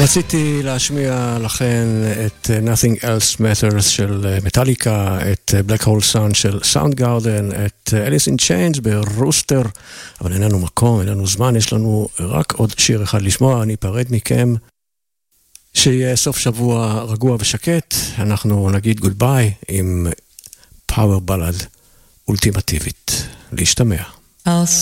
רציתי להשמיע לכן את Nothing Else Matters של מטאליקה, את Black Hole Sun של Soundgarden, את Alice in Chains ברוסטר, אבל אין לנו מקום, אין לנו זמן, יש לנו רק עוד שיר אחד לשמוע, אני אפרד מכם. שיהיה סוף שבוע רגוע ושקט, אנחנו נגיד גודביי עם פאוור בלד אולטימטיבית. להשתמע. I'll